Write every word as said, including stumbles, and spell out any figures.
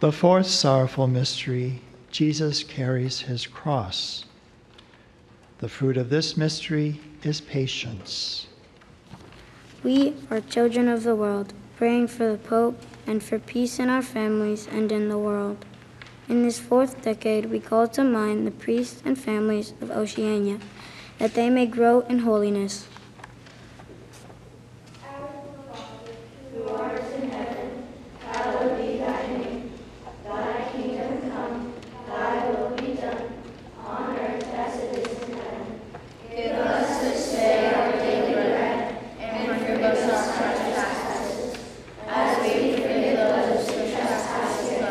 The fourth sorrowful mystery, Jesus carries his cross. The fruit of this mystery is patience. We are children of the world, praying for the Pope and for peace in our families and in the world. In this fourth decade, we call to mind the priests and families of Oceania, that they may grow in holiness.